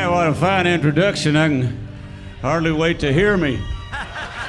right, what a fine introduction. I can hardly wait to hear me.